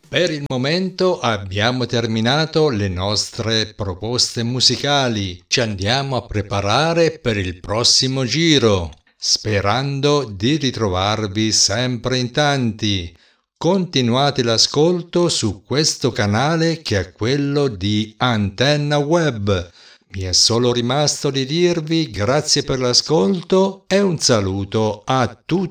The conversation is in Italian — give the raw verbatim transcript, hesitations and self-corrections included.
Per il momento abbiamo terminato le nostre proposte musicali. Ci andiamo a preparare per il prossimo giro, sperando di ritrovarvi sempre in tanti. Continuate l'ascolto su questo canale che è quello di Antenna Web. Mi è solo rimasto di dirvi grazie per l'ascolto e un saluto a tutti.